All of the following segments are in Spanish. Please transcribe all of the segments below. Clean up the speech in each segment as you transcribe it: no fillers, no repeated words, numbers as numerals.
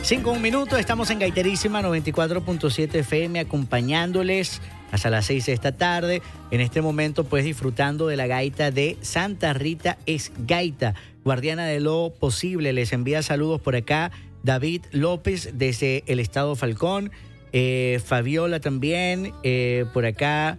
5:01, estamos en Gaiterísima 94.7 FM acompañándoles hasta las 6 de esta tarde. En este momento pues disfrutando de la gaita de Santa Rita es Gaita, guardiana de lo posible. Les envía saludos por acá David López desde el estado Falcón, Fabiola también por acá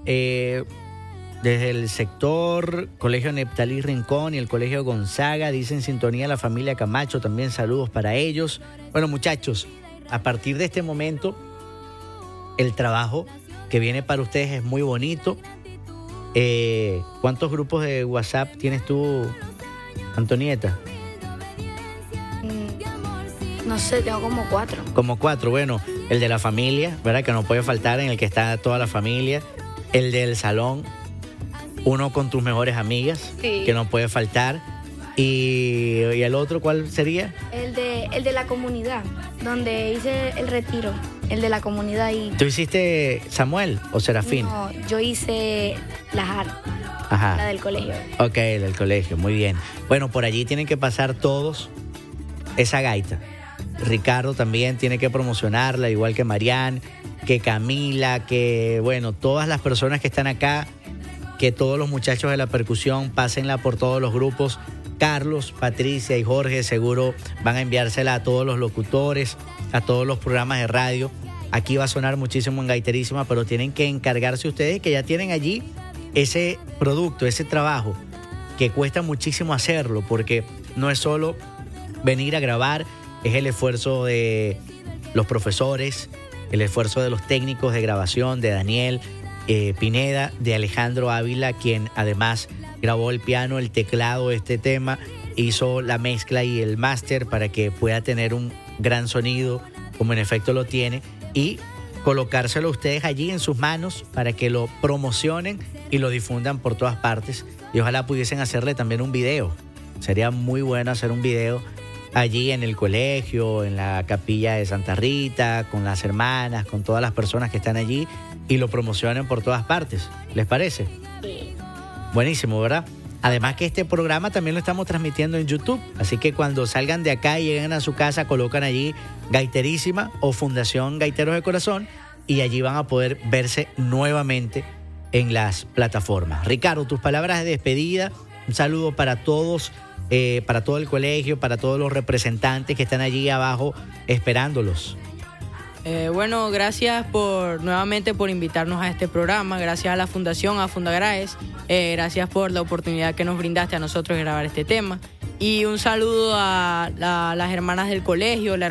desde el sector Colegio Neptalí Rincón y el Colegio Gonzaga, dicen sintonía la familia Camacho, también saludos para ellos. Bueno, muchachos, a partir de este momento, el trabajo que viene para ustedes es muy bonito. ¿Cuántos grupos de WhatsApp tienes tú, Antonieta? No sé, tengo como 4. Como 4, bueno, el de la familia, ¿verdad? Que no puede faltar, en el que está toda la familia. El del salón, uno con tus mejores amigas, sí, que no puede faltar. ¿Y el otro cuál sería? El de la comunidad, donde hice el retiro, el de la comunidad. ¿Tú hiciste Samuel o Serafín? No, yo hice la JAR, ajá, la del colegio. Ok, del colegio, muy bien. Bueno, por allí tienen que pasar todos esa gaita. Ricardo también tiene que promocionarla, igual que Marián, que Camila, que bueno, todas las personas que están acá, que todos los muchachos de la percusión, pásenla por todos los grupos. Carlos, Patricia y Jorge seguro van a enviársela a todos los locutores, a todos los programas de radio. Aquí va a sonar muchísimo en Gaiterísima, pero tienen que encargarse ustedes que ya tienen allí ese producto, ese trabajo, que cuesta muchísimo hacerlo, porque no es solo venir a grabar, es el esfuerzo de los profesores, el esfuerzo de los técnicos de grabación, de Daniel Pineda, de Alejandro Ávila, quien además grabó el piano, el teclado de este tema, hizo la mezcla y el máster para que pueda tener un gran sonido, como en efecto lo tiene, y colocárselo a ustedes allí en sus manos para que lo promocionen y lo difundan por todas partes. Y ojalá pudiesen hacerle también un video. Sería muy bueno hacer un video allí en el colegio, en la capilla de Santa Rita, con las hermanas, con todas las personas que están allí y lo promocionen por todas partes. ¿Les parece? Sí. Buenísimo, ¿verdad? Además que este programa también lo estamos transmitiendo en YouTube, así que cuando salgan de acá y lleguen a su casa, colocan allí Gaiterísima o Fundación Gaiteros de Corazón y allí van a poder verse nuevamente en las plataformas. Ricardo, tus palabras de despedida, un saludo para todos, para todo el colegio, para todos los representantes que están allí abajo esperándolos. Bueno, gracias nuevamente por invitarnos a este programa, gracias a la Fundación, a Fundagraes, gracias por la oportunidad que nos brindaste a nosotros de grabar este tema y un saludo a las hermanas del colegio,